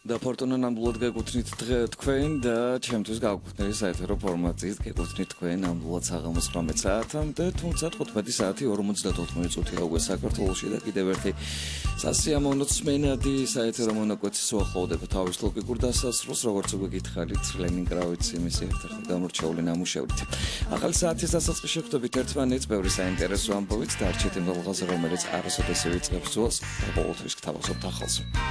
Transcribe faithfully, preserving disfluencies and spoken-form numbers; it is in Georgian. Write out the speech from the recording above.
და ფორტუნა ნამდვილად გეკუთვნით თქვენ და ჩემთვის გავგუხნელი საეთერო ფორმატით გეკუთვნით თქვენ ნამდვილად საღამოს ცხრამეტ საათამდე, თუმცა თხუთმეტი საათი ორმოცდათოთხმეტი წუთი როგორც საქართველოში და კიდევ ერთი სასიამოვნო სმენადი საეთერო მონაკვეთის უახლოვდება თავის ლოგიკურ დასასრულს, როგორც უკვე გითხარით, ლენინგრადის იმის ერთ-ერთი გამორჩეული ნამუშევრით. ახალი საათის დასაწყისში ხვდებით ერთმანეთს ბევრი საინტერესო ამბავით და არჩეთ იმ დღელღაზე, რომელიც არასოდეს ივიწყებს ძველს და ყოველთვის გთავაზობთ ახალს.